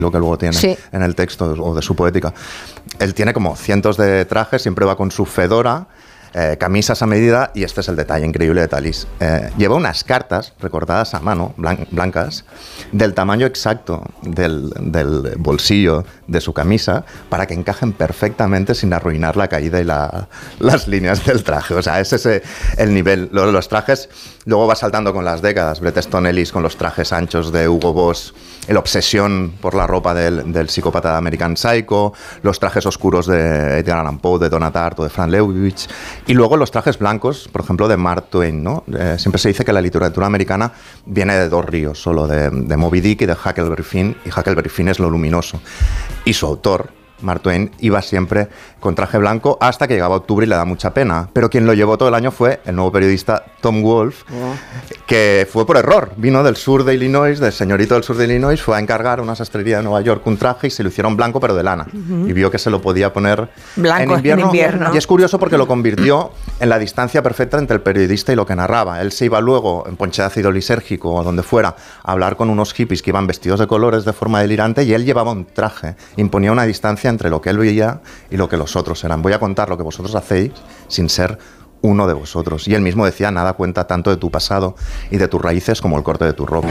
lo que luego tiene en el texto o de su poética. Él tiene como cientos de trajes, siempre va con su fedora, camisas a medida, y este es el detalle increíble de Thalís. Lleva unas cartas recortadas a mano, blancas, del tamaño exacto del bolsillo de su camisa, para que encajen perfectamente sin arruinar la caída y las líneas del traje. O sea, ese es el nivel. Los trajes, luego va saltando con las décadas. Bret Easton Ellis con los trajes anchos de Hugo Boss, la obsesión por la ropa del psicópata de American Psycho, los trajes oscuros de Edgar Allan Poe, de Donna Tartt o de Frank Lewis, y luego los trajes blancos, por ejemplo, de Mark Twain, ¿no? Siempre se dice que la literatura americana viene de dos ríos, solo de Moby Dick y de Huckleberry Finn, y Huckleberry Finn es lo luminoso. Y su autor, Mark Twain, iba siempre con traje blanco hasta que llegaba octubre y le da mucha pena. Pero quien lo llevó todo el año fue el nuevo periodista Tom Wolfe, que fue por error. Vino del sur de Illinois, del señorito del sur de Illinois, fue a encargar a una sastrería de Nueva York un traje y se lo hicieron blanco pero de lana. Y vio que se lo podía poner blanco en invierno. Y es curioso porque lo convirtió en la distancia perfecta entre el periodista y lo que narraba. Él se iba luego, en ponche de ácido lisérgico o donde fuera, a hablar con unos hippies que iban vestidos de colores de forma delirante, y él llevaba un traje. Imponía una distancia entre lo que él veía y lo que los otros eran. Voy a contar lo que vosotros hacéis sin ser uno de vosotros. Y él mismo decía, nada cuenta tanto de tu pasado y de tus raíces como el corte de tu ropa.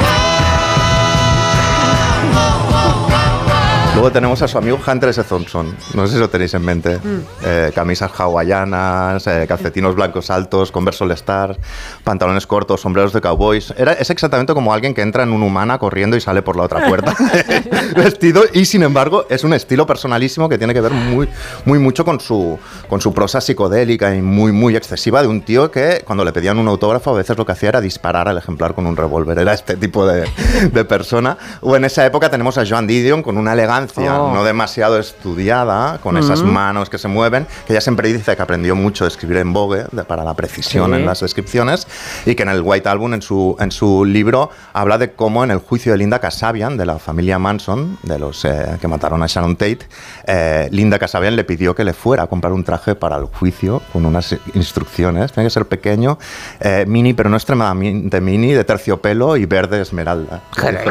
Luego tenemos a su amigo Hunter S. Thompson, no sé si lo tenéis en mente. Camisas hawaianas, calcetines blancos altos, Converse All Star, pantalones cortos, sombreros de cowboys. Es exactamente como alguien que entra en un Humana corriendo y sale por la otra puerta vestido, y sin embargo es un estilo personalísimo que tiene que ver mucho con su prosa psicodélica y muy excesiva, de un tío que cuando le pedían un autógrafo a veces lo que hacía era disparar al ejemplar con un revólver. Era este tipo de persona. O en esa época tenemos a Joan Didion con una elegancia no demasiado estudiada, con esas manos que se mueven, que ella siempre dice que aprendió mucho de escribir en Vogue para la precisión en las descripciones, y que en el White Album, en su libro, habla de cómo en el juicio de Linda Kasabian, de la familia Manson, de los que mataron a Sharon Tate, Linda Kasabian le pidió que le fuera a comprar un traje para el juicio con unas instrucciones. Tiene que ser pequeño, mini, pero no extremadamente mini, de terciopelo y verde esmeralda.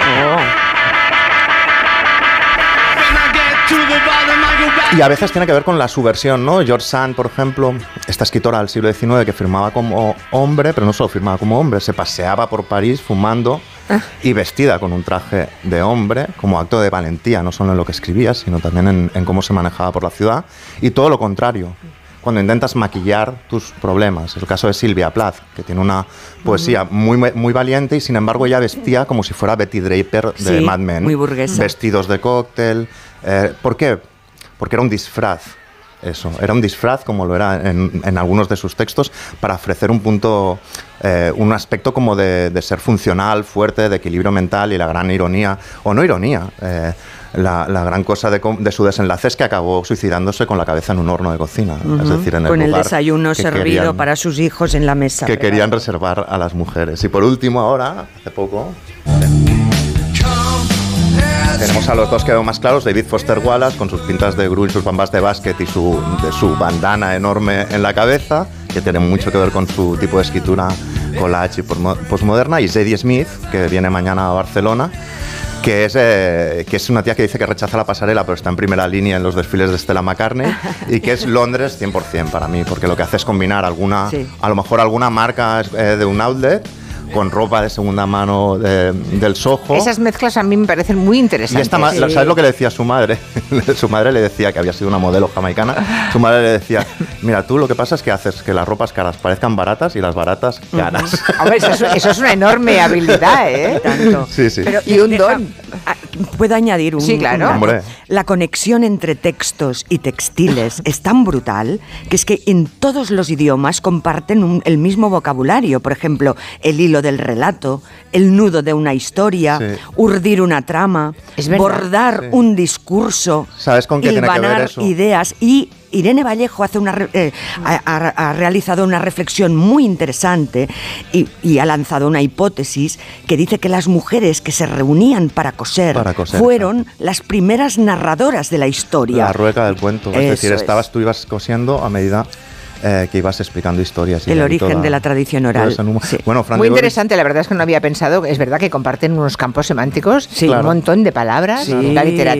Y a veces tiene que ver con la subversión, ¿no? George Sand, por ejemplo, esta escritora del siglo XIX que firmaba como hombre, pero no solo firmaba como hombre, se paseaba por París fumando y vestida con un traje de hombre, como acto de valentía, no solo en lo que escribía, sino también en cómo se manejaba por la ciudad. Y todo lo contrario, cuando intentas maquillar tus problemas. Es el caso de Sylvia Plath, que tiene una poesía muy valiente, y sin embargo ella vestía como si fuera Betty Draper de Mad Men. Muy burguesa. Vestidos de cóctel. ¿Por qué? Porque era un disfraz. Eso, era un disfraz, como lo era en algunos de sus textos, para ofrecer un punto, un aspecto como de ser funcional, fuerte, de equilibrio mental, y la gran ironía, o no ironía, la gran cosa de su desenlace es que acabó suicidándose con la cabeza en un horno de cocina. Es decir, en con el desayuno servido para sus hijos en la mesa. Que querían reservar a las mujeres. Y por último, ahora, hace poco, tenemos a los dos que veo más claros: David Foster Wallace, con sus pintas de grunge, sus bambas de básquet y su bandana enorme en la cabeza, que tiene mucho que ver con su tipo de escritura collage y postmoderna. Y Zadie Smith, que viene mañana a Barcelona, que es una tía que dice que rechaza la pasarela, pero está en primera línea en los desfiles de Stella McCartney, y que es Londres 100% para mí, porque lo que hace es combinar a lo mejor alguna marca de un outlet con ropa de segunda mano del Soho. Esas mezclas a mí me parecen muy interesantes. Y ¿sabes lo que le decía su madre? Su madre le decía, que había sido una modelo jamaicana, su madre le decía, mira, tú lo que pasa es que haces que las ropas caras parezcan baratas y las baratas caras. Hombre, eso es una enorme habilidad, ¿eh? Tanto. Sí, sí. Pero, y un don. ¿Puedo añadir un? Sí, claro. Hombre. La conexión entre textos y textiles es tan brutal que es que en todos los idiomas comparten el mismo vocabulario. Por ejemplo, el hilo del relato, el nudo de una historia, urdir una trama, bordar un discurso, ¿sabes con qué tiene que ver eso? Ideas. Y Irene Vallejo ha realizado una reflexión muy interesante y ha lanzado una hipótesis que dice que las mujeres que se reunían para coser fueron las primeras narradoras de la historia. La rueca del cuento, es decir, tú ibas cosiendo a medida que ibas explicando historias. Y el ahí origen de la tradición oral. Sí. Bueno, Fran Muy de Boris, interesante, la verdad es que no había pensado. Es verdad que comparten unos campos semánticos, Sí. un montón de palabras, Sí. la literatura.